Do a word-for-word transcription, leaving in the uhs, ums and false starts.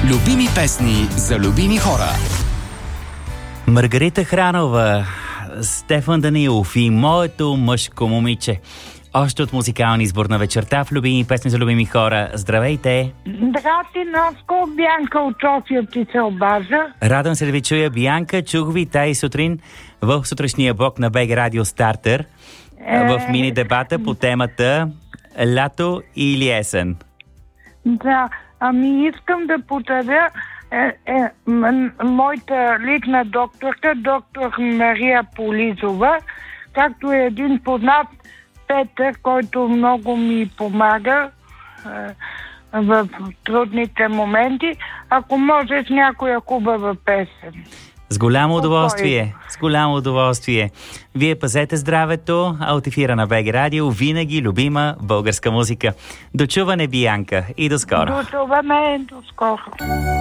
Любими песни за любими хора. Маргарита Хранова, Стефан Данилов и Моето мъжко момиче. Още от музикални избор на вечерта в Любими песни за любими хора. Здравейте! Здрасти, Наско, Бянка от София ти се обажа. Радвам се да ви чуя, Бянка. Чух ви тази сутрин в сутрешния блок на БГ Радио Стартер е... в мини дебата по темата лято или есен. Да, ами искам да подаря е, е, м- моята лична докторка, доктор Мария Полизова, както е един познат Петър, който много ми помага е, в трудните моменти, ако може с някоя хубава песен. С голямо удоволствие, с голямо удоволствие. Вие пазете здравето, а от ефира на БГ Радио винаги любима българска музика. До чуване, Биянка, и до скоро. До чуване, до скоро.